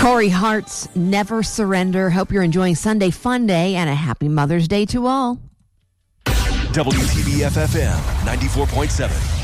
Corey Hart's Never Surrender. Hope you're enjoying Sunday Fun Day and a happy Mother's Day to all. WTBF FM 94.7.